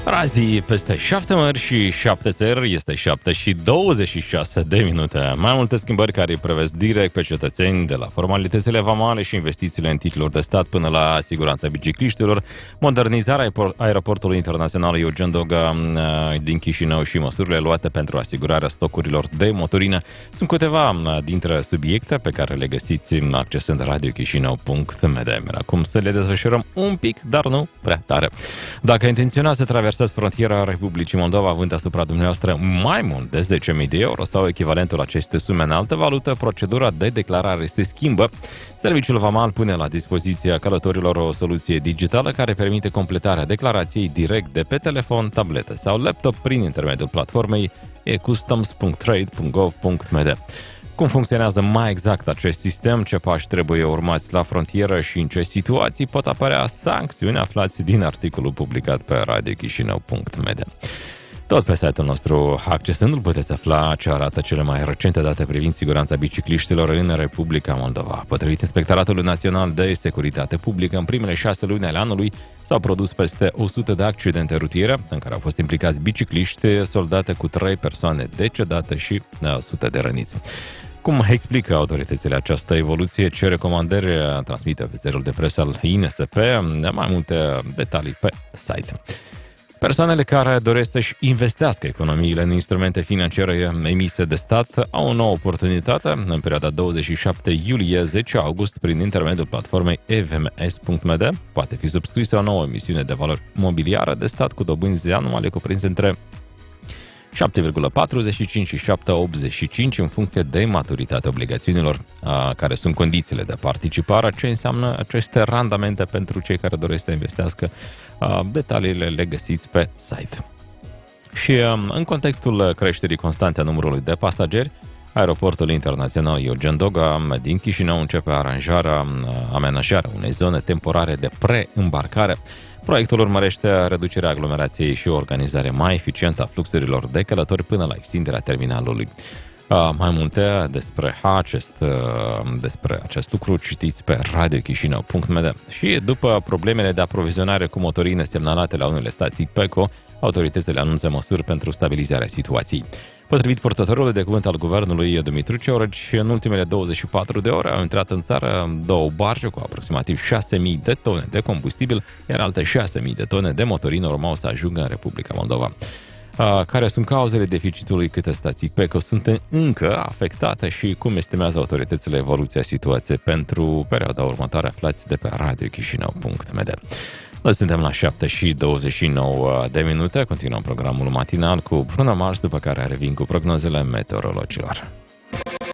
Razii peste 7 mări și 7 țări, este 7 și 26 de minute. Mai multe schimbări care îi privesc direct pe cetățeni, de la formalitățile vamale și investițiile în titluri de stat până la siguranța bicicliștilor, modernizarea aeroportului internațional Eugen Doga din Chișinău și măsurile luate pentru asigurarea stocurilor de motorină sunt câteva dintre subiecte pe care le găsiți accesând radiochișinău.md. Acum să le desfășurăm un pic, dar nu prea tare. Dacă intenționați să traversați frontiera Republicii Moldova având asupra dumneavoastră mai mult de 10.000 de euro sau echivalentul acestei sume în altă valută, procedura de declarare se schimbă. Serviciul Vamal pune la dispoziția călătorilor o soluție digitală care permite completarea declarației direct de pe telefon, tabletă sau laptop prin intermediul platformei e-customs.trade.gov.md. Cum funcționează mai exact acest sistem, ce pași trebuie urmați la frontieră și în ce situații pot apărea sancțiuni, aflați din articolul publicat pe radiochișinău.md. Tot pe site-ul nostru, accesându-l, puteți afla ce arată cele mai recente date privind siguranța bicicliștilor în Republica Moldova. Potrivit Inspectoratului Național de Securitate Publică, în primele 6 luni ale anului s-au produs peste 100 de accidente rutiere în care au fost implicați bicicliști, soldate cu 3 persoane decedate și 100 de răniți. Cum explică autoritățile această evoluție, ce recomandări transmite ofițerul de presă al INSP, mai multe detalii pe site. Persoanele care doresc să-și investească economiile în instrumente financiare emise de stat au o nouă oportunitate în perioada 27 iulie-10 august prin intermediul platformei evms.md. Poate fi subscrisă o nouă emisiune de valori mobiliară de stat cu dobânzi anuale cuprinse între 7,45 și 7,85 în funcție de maturitatea obligațiunilor, care sunt condițiile de participare, ce înseamnă aceste randamente pentru cei care doresc să investească. Detaliile le găsiți pe site. Și în contextul creșterii constante a numărului de pasageri, aeroportul internațional Eugen Doga din Chișinău începe amenajarea unei zone temporare de preîmbarcare. Proiectul urmărește reducerea aglomerației și o organizare mai eficientă a fluxurilor de călători până la extinderea terminalului. Mai multe despre acest lucru citiți pe radiochișinău.md. Și după problemele de aprovizionare cu motorine semnalate la unele stații PECO, autoritățile anunță măsuri pentru stabilizarea situației. Potrivit purtătorului de cuvânt al guvernului Dumitru Ciorăci, în ultimele 24 de ore au intrat în țară 2 barge cu aproximativ 6.000 de tone de combustibil, iar alte 6.000 de tone de motorină urmau să ajungă în Republica Moldova. Care sunt cauzele deficitului, câte stații PECO sunt încă afectate și cum estimează autoritățile evoluția situației pentru perioada următoare, aflați de pe radiochișinău.md. Noi suntem la 7 și 29 de minute, continuăm programul matinal cu Bruno Mars, după care revin cu prognozele meteorologilor.